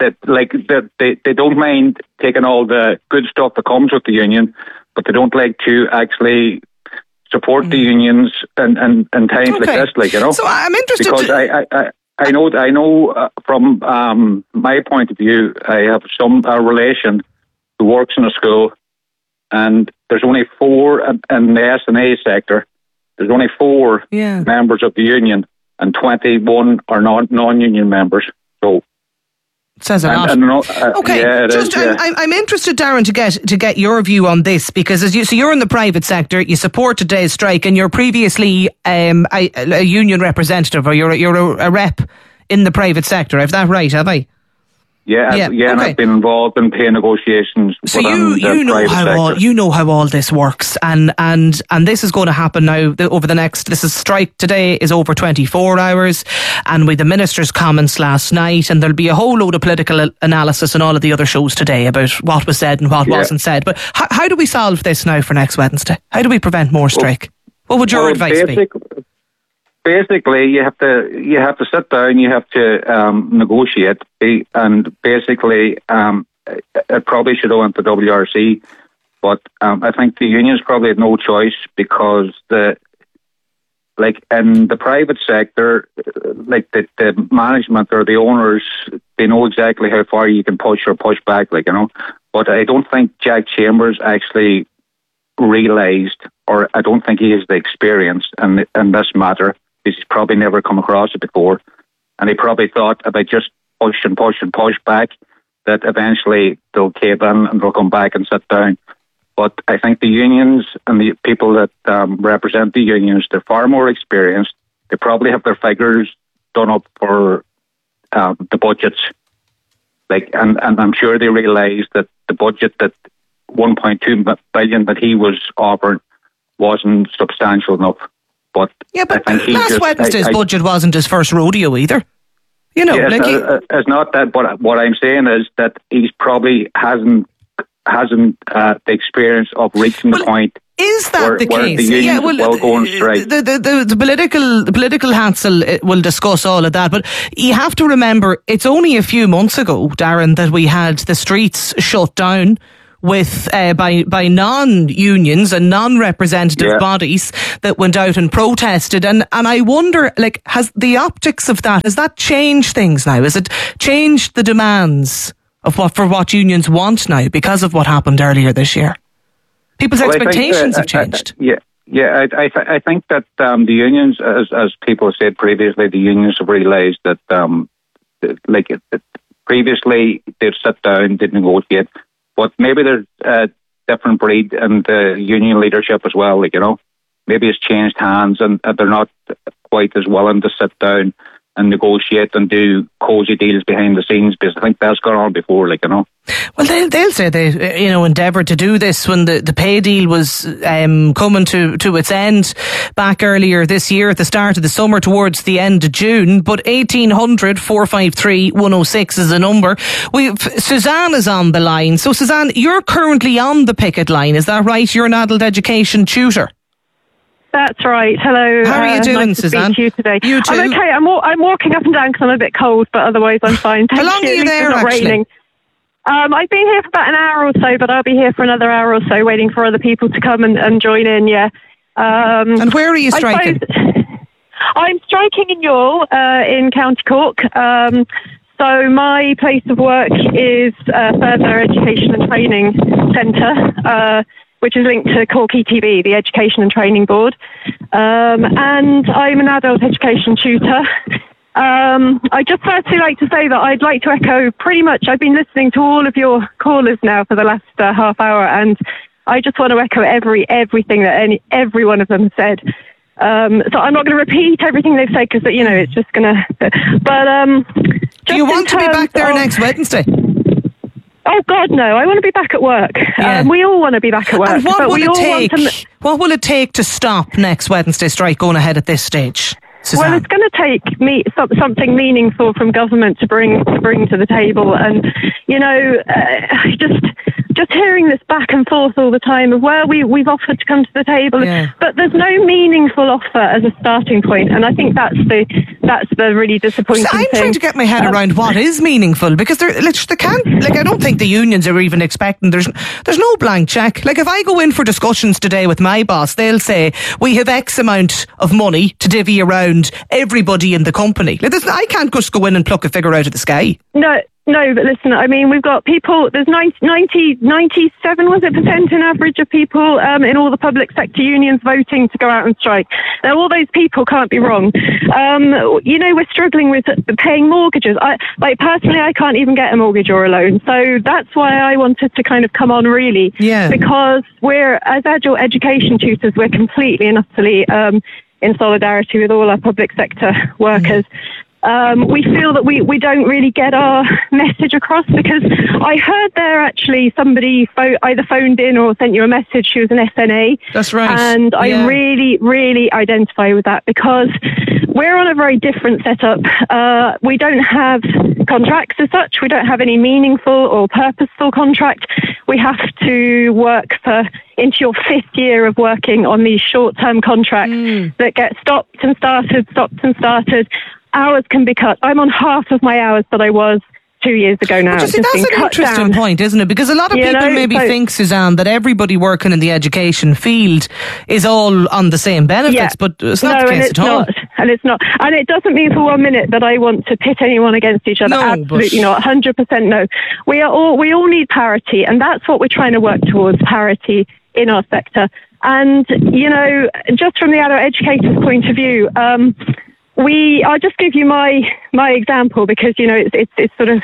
S13: they don't mind taking all the good stuff that comes with the union, but they don't like to actually support the unions in times like this, like, you know.
S2: So I'm interested
S13: because I know from my point of view, I have a relation who works in a school, and there's only 4 in the S&A sector. There's only 4 members of the union, and 21 are non-union members. So
S2: says a lot. Okay, I'm interested, Darren, to get your view on this, because you're in the private sector, you support today's strike, and you're previously a union representative, or you're a rep in the private sector. Is that right? Have I?
S13: Yeah, and I've been involved in pay negotiations.
S2: So you know how all this works, and this is going to happen now over the next. This is strike today is over 24 hours, and with the minister's comments last night, and there'll be a whole load of political analysis on all of the other shows today about what was said and what wasn't said. But how do we solve this now for next Wednesday? How do we prevent more strike? What would your advice be?
S13: Basically, you have to sit down. You have to negotiate, and basically, it probably should have went to WRC, but I think the unions probably had no choice, because in the private sector, the management or the owners, they know exactly how far you can push or push back, like, you know. But I don't think Jack Chambers actually realised, or I don't think he has the experience in this matter. He's probably never come across it before, and he probably thought if I just push and push and push back, that eventually they'll cave in and they'll come back and sit down. But I think the unions and the people that represent the unions, they're far more experienced. They probably have their figures done up for the budgets. And I'm sure they realise that the budget, that 1.2 billion that he was offered, wasn't substantial enough. But
S2: yeah, but last Wednesday's budget wasn't his first rodeo either. You know,
S13: it's not that. But what I'm saying is that he's probably hasn't the experience of reaching the point.
S2: Is that the case?
S13: The unions will go on strike.
S2: The political hats will discuss all of that, but you have to remember it's only a few months ago, Darren, that we had the streets shut down with by non-unions and non-representative bodies that went out and protested, and I wonder, has the optics of that, has that changed things now? Has it changed the demands of what unions want now because of what happened earlier this year? People's expectations have changed.
S13: I think that the unions, as people said previously, the unions have realised that previously they'd sit down, they'd negotiate. But maybe there's a different breed and union leadership as well. Maybe it's changed hands and they're not quite as willing to sit down and negotiate and do cosy deals behind the scenes, because I think that's gone on before.
S2: Well, they'll say they endeavoured to do this when the pay deal was coming to its end back earlier this year at the start of the summer towards the end of June. But 1800 453 106 is the number. Suzanne is on the line. So Suzanne, you're currently on the picket line, is that right? You're an adult education tutor.
S14: That's right. Hello.
S2: How are you doing,
S14: nice
S2: Suzanne?
S14: To speak to you today.
S2: You too.
S14: I'm okay. I'm walking up and down because I'm a bit cold, but otherwise I'm fine.
S2: How long are you there,
S14: it's not
S2: actually?
S14: Raining. I've been here for about an hour or so, but I'll be here for another hour or so, waiting for other people to come and join in. Yeah.
S2: And where are you striking?
S14: I'm striking in Youghal, in County Cork. So my place of work is Further Education and Training Centre, which is linked to Cork ETB, the Education and Training Board. And I'm an adult education tutor. I'd just firstly like to say that I'd like to echo pretty much, I've been listening to all of your callers now for the last half hour, and I just want to echo everything that every one of them said. So I'm not going to repeat everything they've said because, it's just going to... But
S2: do you want to be back there next Wednesday?
S14: Oh, God, no. I want to be back at work.
S2: Yeah.
S14: We all want to be back at work.
S2: And what will it take to stop next Wednesday strike going ahead at this stage, Suzanne?
S14: Well, it's going to take something meaningful from government to bring to the table. And, just hearing this back and forth all the time of where we've offered to come to the table, but there's no meaningful offer as a starting point, and I think that's the really disappointing thing.
S2: I'm trying to get my head around what is meaningful, because they can't. I don't think the unions are even expecting. There's no blank check. If I go in for discussions today with my boss, they'll say we have X amount of money to divvy around everybody in the company. I can't just go in and pluck a figure out of the sky.
S14: No, but listen, we've got people, there's 97, was it, % in average of people in all the public sector unions voting to go out and strike. Now, all those people can't be wrong. We're struggling with paying mortgages. Personally, I can't even get a mortgage or a loan. So that's why I wanted to kind of come on, really.
S2: Yeah.
S14: Because as adult education tutors, we're completely and utterly in solidarity with all our public sector workers. We feel that we don't really get our message across, because I heard there actually somebody either phoned in or sent you a message. She was an SNA.
S2: That's right.
S14: And I really, really identify with that, because we're on a very different setup. We don't have contracts as such. We don't have any meaningful or purposeful contract. We have to work into your 5th year of working on these short-term contracts that get stopped and started. Hours can be cut. I'm on half of my hours that I was 2 years ago now.
S2: That's an interesting point, isn't it? Because a lot of people think, Suzanne, that everybody working in the education field is all on the same benefits, but it's not the case at all.
S14: And it's not. And it doesn't mean for 1 minute that I want to pit anyone against each other. Absolutely not. 100% no. We all need parity, and that's what we're trying to work towards, parity in our sector. And, just from the adult educator's point of view, I'll just give you my example, because, it's sort of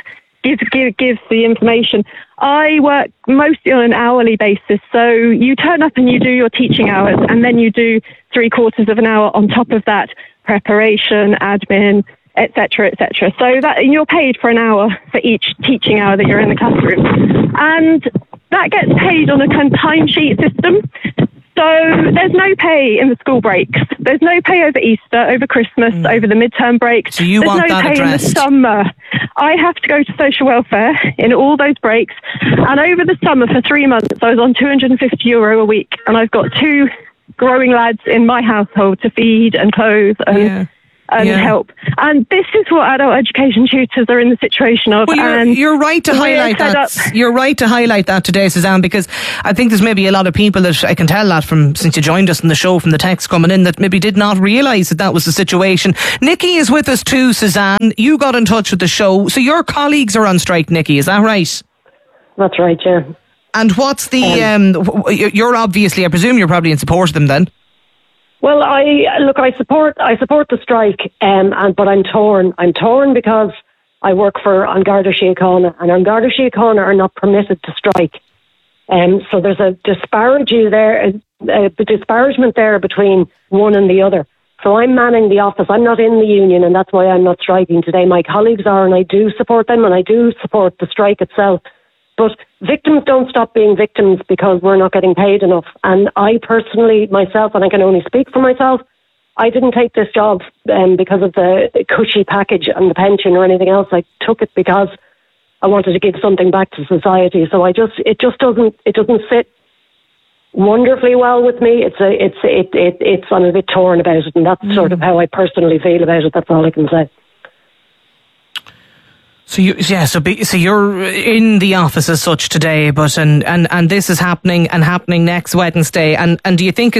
S14: gives the information. I work mostly on an hourly basis, so you turn up and you do your teaching hours, and then you do 3/4 of an hour on top of that, preparation, admin, etc., etc. So that you're paid for an hour for each teaching hour that you're in the classroom, and that gets paid on a kind of timesheet system. So there's no pay in the school breaks. There's no pay over Easter, over Christmas, over the midterm breaks.
S2: So you
S14: there's
S2: want
S14: no
S2: that
S14: pay
S2: addressed?
S14: in the summer. I have to go to social welfare in all those breaks. And over the summer for 3 months, I was on €250 a week. And I've got 2 growing lads in my household to feed and clothe and help. And this is what adult education tutors are in the situation of.
S2: Well, you're right to highlight that. You're right to highlight that today, Suzanne, because I think there's maybe a lot of people that I can tell that from since you joined us in the show, from the text coming in, that maybe did not realise that was the situation. Nikki is with us too, Suzanne. You got in touch with the show, so your colleagues are on strike, Nikki. Is that right?
S15: That's right, yeah.
S2: And what's the? You're obviously, I presume, you're probably in support of them then.
S15: Well, I support the strike, but I'm torn. I'm torn because I work for An Garda Síochána, and An Garda Síochána are not permitted to strike. So there's a disparity there, a disparagement there between one and the other. So I'm manning the office. I'm not in the union, and that's why I'm not striking today. My colleagues are, and I do support them, and I do support the strike itself. But victims don't stop being victims because we're not getting paid enough. And I personally, myself, and I can only speak for myself, I didn't take this job because of the cushy package and the pension or anything else. I took it because I wanted to give something back to society. So it doesn't sit wonderfully well with me. I'm a bit torn about it, and that's sort of how I personally feel about it. That's all I can say.
S2: So you're in the office as such today, but and this is happening next Wednesday. And do you think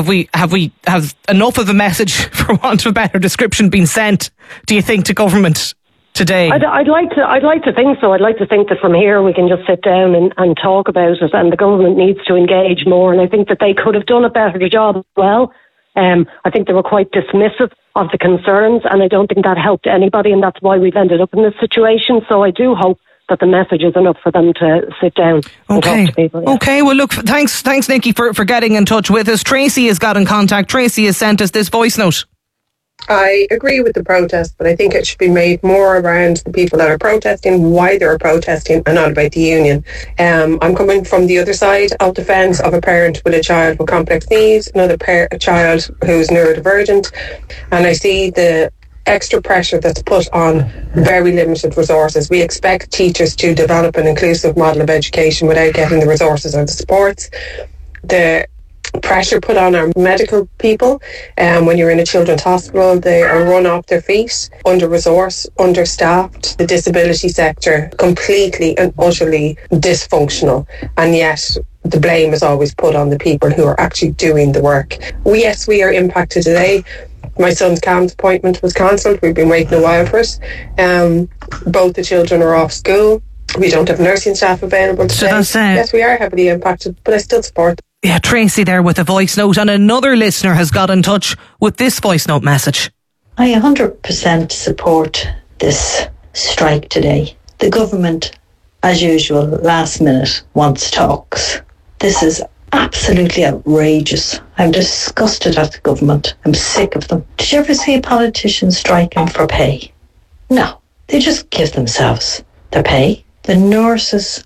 S2: have enough of the message, for want of a better description, been sent? Do you think, to government today?
S15: I'd like to think so. I'd like to think that from here we can just sit down and talk about it, and the government needs to engage more. And I think that they could have done a better job as well. I think they were quite dismissive of the concerns, and I don't think that helped anybody, and that's why we've ended up in this situation. So I do hope that the message is enough for them to sit down and talk to people. Yeah.
S2: Okay, well look, thanks Nikki for getting in touch with us. Tracy has got in contact. Tracy has sent us this voice note.
S16: I agree with the protest, but I think it should be made more around the people that are protesting, why they're protesting, and not about the union. I'm coming from the other side of the fence of a parent with a child with complex needs, another a child who's neurodivergent, and I see the extra pressure that's put on very limited resources. We expect teachers to develop an inclusive model of education without getting the resources or the supports. The pressure put on our medical people, when you're in a children's hospital, they are run off their feet, under-resourced, understaffed. The disability sector completely and utterly dysfunctional, and yet the blame is always put on the people who are actually doing the work. Yes, we are impacted today. My son's CAMHS appointment was cancelled. We've been waiting a while for it. Both the children are off school. We don't have nursing staff available today. So yes, we are heavily impacted, but I still support them.
S2: Yeah, Tracy there with a voice note, and another listener has got in touch with this voice note message.
S17: I 100% support this strike today. The government, as usual, last minute wants talks. This is absolutely outrageous. I'm disgusted at the government. I'm sick of them. Did you ever see a politician striking for pay? No, they just give themselves their pay. The nurses,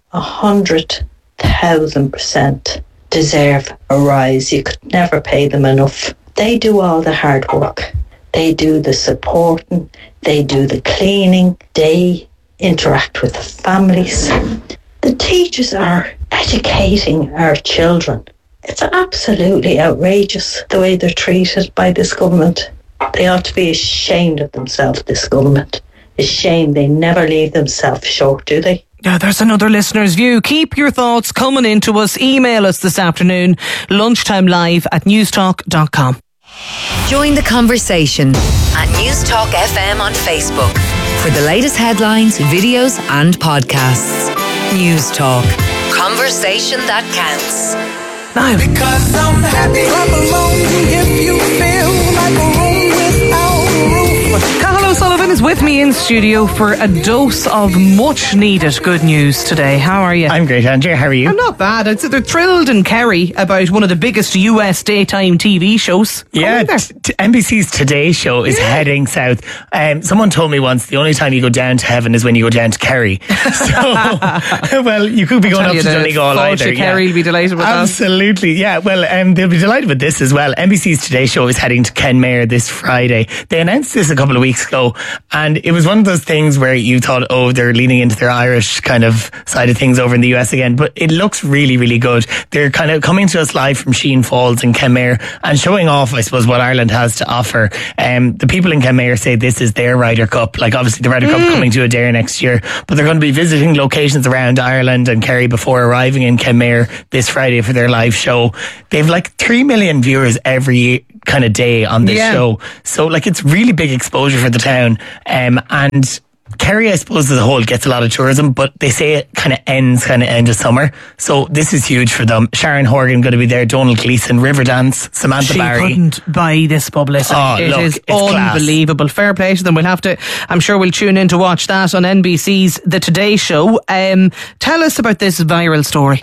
S17: 100,000% deserve a rise. You could never pay them enough. They do all the hard work. They do the supporting. They do the cleaning. They interact with the families. The teachers are educating our children. It's absolutely outrageous the way they're treated by this government. They ought to be ashamed of themselves, this government. Ashamed. They never leave themselves short, do they?
S2: Yeah, there's another listener's view. Keep your thoughts coming into us. Email us this afternoon, lunchtimelive@newstalk.com.
S3: Join the conversation at Newstalk FM on Facebook for the latest headlines, videos and podcasts. Newstalk. Conversation that counts.
S2: Now,
S18: because I'm happy, clap along if you feel like a room without a roof. Call
S2: Niall O'Sullivan is with me in studio for a dose of much needed good news today. How are you?
S18: I'm great, Andrea. How are you?
S2: I'm not bad. I'd say they're thrilled in Kerry about one of the biggest US daytime TV shows.
S18: Yeah, NBC's Today Show is heading south. Someone told me once the only time you go down to heaven is when you go down to Kerry. So, well, you could be going up to Donegal either.
S2: Kerry will be delighted with that.
S18: Absolutely, yeah. Well, they'll be delighted with this as well. NBC's Today Show is heading to Kenmare this Friday. They announced this a couple of weeks ago, and it was one of those things where you thought, oh, they're leaning into their Irish kind of side of things over in the US again, but it looks really, really good. They're kind of coming to us live from Sheen Falls in Kenmare and showing off, I suppose, what Ireland has to offer. The people in Kenmare say this is their Ryder Cup. Like, obviously the Ryder Cup coming to Adare next year, but they're going to be visiting locations around Ireland and Kerry before arriving in Kenmare this Friday for their live show. They've like 3 million viewers every kind of day on this show. So like, it's really big exposure for the town. And Kerry, I suppose, as a whole gets a lot of tourism, but they say it kind of end of summer. So this is huge for them. Sharon Horgan going to be there, Donald Gleeson, Riverdance, Samantha Barry.
S2: She couldn't buy this publicity. It is unbelievable. Class. Fair play to them. I'm sure we'll tune in to watch that on NBC's The Today Show. Tell us about this viral story.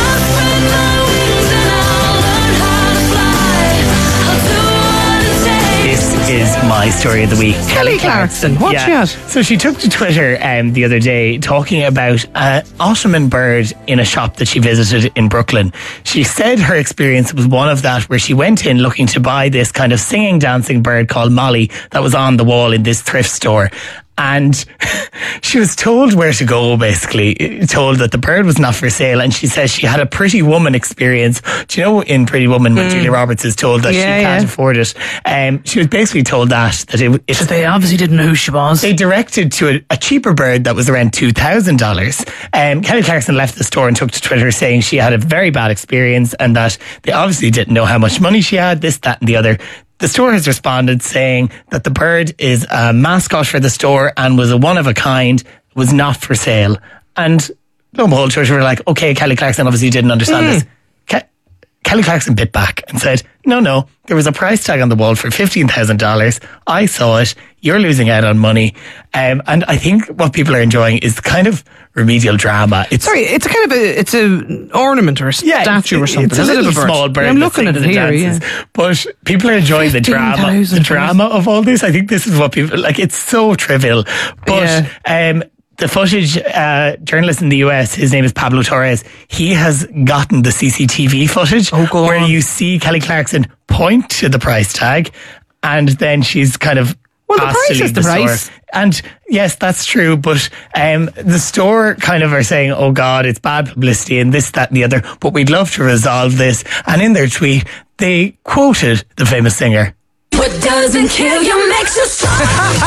S18: Is my story of the week.
S2: Kelly Clarkson. What's she at?
S18: So she took to Twitter the other day talking about an Ottoman bird in a shop that she visited in Brooklyn. She said her experience was one of that, where she went in looking to buy this kind of singing, dancing bird called Molly that was on the wall in this thrift store. And she was told where to go, basically, told that the bird was not for sale. And she says she had a Pretty Woman experience. Do you know in Pretty Woman when Julia Roberts is told that she can't afford it? She was basically told that
S2: so they obviously didn't know who she was.
S18: They directed to a cheaper bird that was around $2,000. Kelly Clarkson left the store and took to Twitter saying she had a very bad experience and that they obviously didn't know how much money she had, this, that and the other. The store has responded saying that the bird is a mascot for the store and was a one of a kind, was not for sale. And lo and behold, Twitter were like, okay, Kelly Clarkson obviously didn't understand this. Kelly Clarkson bit back and said, no, there was a price tag on the wall for $15,000. I saw it. You're losing out on money. And I think what people are enjoying is kind of remedial drama.
S2: It's an ornament or a statue or something.
S18: It's a little small bird.
S2: I'm looking at it here,
S18: But people are enjoying the drama of all this. I think this is what people like. It's so trivial. But the footage, journalist in the US, his name is Pablo Torres, he has gotten the CCTV footage where you see Kelly Clarkson point to the price tag and then she's kind of
S2: the price is the price.
S18: And yes, that's true, but the store kind of are saying, oh God, it's bad publicity and this, that and the other, but we'd love to resolve this. And in their tweet, they quoted the famous singer.
S19: What doesn't kill you makes you strong.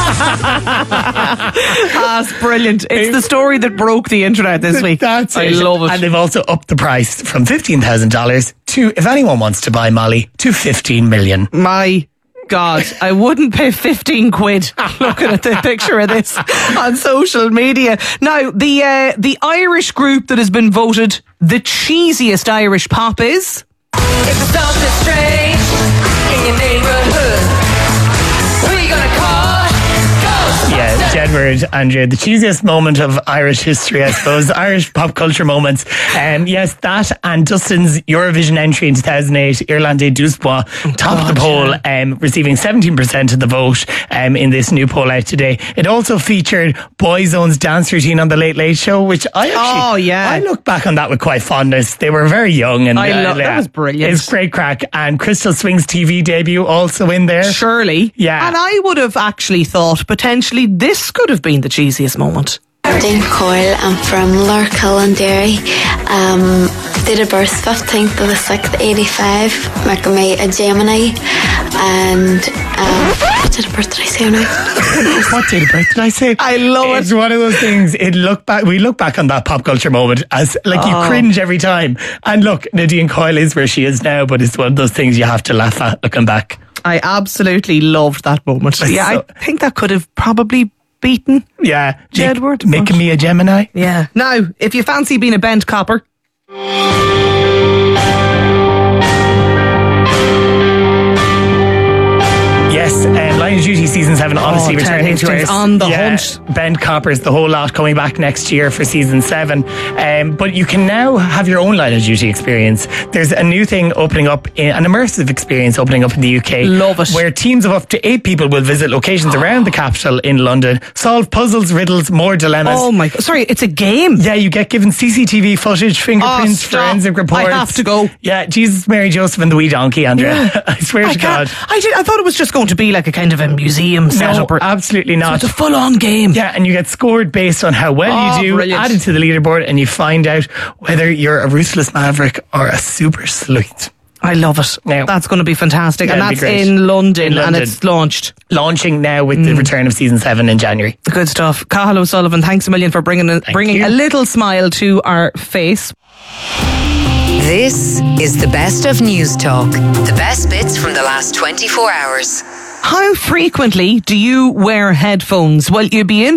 S2: That's brilliant. It's the story that broke the internet this week.
S18: That's
S2: I love it.
S18: And they've also upped the price from $15,000 to, if anyone wants to buy Molly, to $15 million.
S2: My God, I wouldn't pay 15 quid looking at the picture of this on social media. Now, the Irish group that has been voted the cheesiest Irish pop is...
S19: If it's something strange in your neighborhood, who are you gonna call?
S18: Yeah, Jedward, Andrea, the cheesiest moment of Irish history, I suppose, Irish pop culture moments. Yes, that and Dustin's Eurovision entry in 2008, Irlandais Douze Bois, topped the poll, receiving 17% of the vote in this new poll out today. It also featured Boyzone's dance routine on The Late Late Show, which I look back on that with quite fondness. They were very young and
S2: that was brilliant.
S18: It's great crack. And Crystal Swing's TV debut also in there.
S2: Surely.
S18: Yeah.
S2: And I would have actually thought potentially this could have been the cheesiest moment.
S20: Jane Coyle, I'm from Lurkill, Derry. Date of birth 15th of the 6th, 85, making me a Gemini. And what date of birth did I say now?
S18: What date of birth did I say?
S2: I love it.
S18: It's one of those things. We look back on that pop culture moment as like you cringe every time. And look, Nadine Coyle is where she is now, but it's one of those things you have to laugh at looking back.
S2: I absolutely loved that moment. I think that could have probably beaten Jedward.
S18: Making me a Gemini.
S2: Yeah. Now, if you fancy being a bent copper...
S18: Yes, Lion Duty season 7 obviously
S2: Ted
S18: returning to
S2: Hastings
S18: us.
S2: on the hunt.
S18: Ben Coppers, the whole lot coming back next year for season 7. But you can now have your own Line of Duty experience. There's a new thing opening up, an immersive experience opening up in the UK.
S2: Love it.
S18: Where teams of up to 8 people will visit locations around the capital in London, solve puzzles, riddles, more dilemmas.
S2: Oh my God. Sorry, it's a game.
S18: Yeah, you get given CCTV footage, fingerprints, forensic reports.
S2: I have to go.
S18: Yeah, Jesus, Mary, Joseph and the wee donkey, Andrea.
S2: Yeah.
S18: I swear to God.
S2: I thought it was just going to be like a kind of a museum setup.
S18: No, absolutely not.
S2: So it's a full-on game.
S18: Yeah, and you get scored based on how well you do,
S2: brilliant.
S18: added to the leaderboard, and you find out whether you're a ruthless maverick or a super sleuth.
S2: I love it.
S18: Now,
S2: that's going to be fantastic. And
S18: that'd
S2: that's
S18: be great.
S2: in London,
S18: In
S2: and
S18: London.
S2: it's launched.
S18: Launching now with the return of season 7 in January.
S2: Good stuff. Cathal O'Sullivan, thanks a million for bringing a little smile to our face.
S3: This is the best of News Talk. The best bits from the last 24 hours.
S2: How frequently do you wear headphones? Well, you'd be in